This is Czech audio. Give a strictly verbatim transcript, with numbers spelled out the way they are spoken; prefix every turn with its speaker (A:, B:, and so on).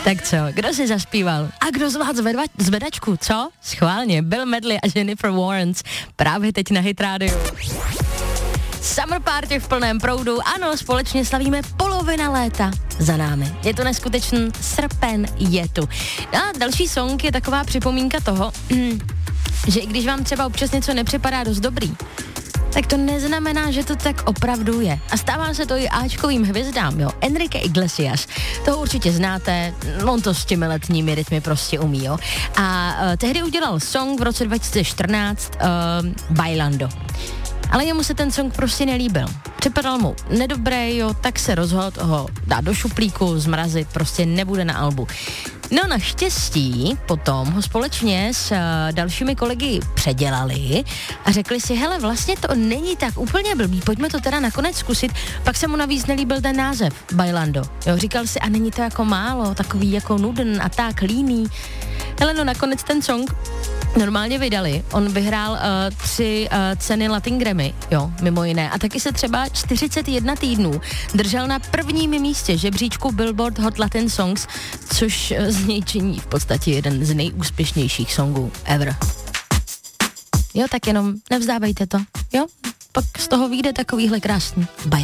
A: Tak co, kdo si zaspíval? A kdo z vás zvedva, zvedačku, co? Schválně, Bill Medley a Jennifer Warnes právě teď na Hit Radio. Summer party v plném proudu, ano, společně slavíme polovina léta za námi. Je to neskutečný, srpen je tu. A další song je taková připomínka toho, že i když vám třeba občas něco nepřipadá dost dobrý, tak to neznamená, že to tak opravdu je. A stává se to i áčkovým hvězdám, jo. Enrique Iglesias, toho určitě znáte, on to s těmi letními rytmy prostě umí, jo. A uh, tehdy udělal song v roce dva tisíce čtrnáct uh, Bailando. Ale jemu se ten song prostě nelíbil. Připadal mu nedobrý, jo, tak se rozhodl ho dát do šuplíku, zmrazit, prostě nebude na albu. No naštěstí potom ho společně s uh, dalšími kolegy předělali a řekli si, hele, vlastně to není tak úplně blbý, pojďme to teda nakonec zkusit. Pak se mu navíc nelíbil ten název, Bailando. Jo, říkal si, a není to jako málo, takový jako nudn a tak líný. Hele, no nakonec ten song normálně vydali. On vyhrál uh, tři uh, ceny Latin Grammy, jo, mimo jiné. A taky se třeba čtyřicet jedna týdnů držel na prvním místě žebříčku Billboard Hot Latin Songs, což uh, z něj činí v podstatě jeden z nejúspěšnějších songů ever. Jo, tak jenom nevzdávejte to, jo? Pak z toho vyjde takovýhle krásný bajl.